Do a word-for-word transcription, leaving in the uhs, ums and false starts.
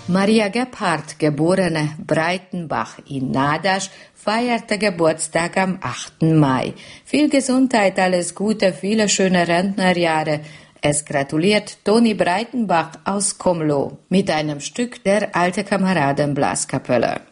Maria Gebhardt, geborene Breitenbach in Nadasch, feierte Geburtstag am achten Mai. Viel Gesundheit, alles Gute, viele schöne Rentnerjahre. Es gratuliert Toni Breitenbach aus Komlo mit einem Stück der Alte Kameraden Blaskapelle.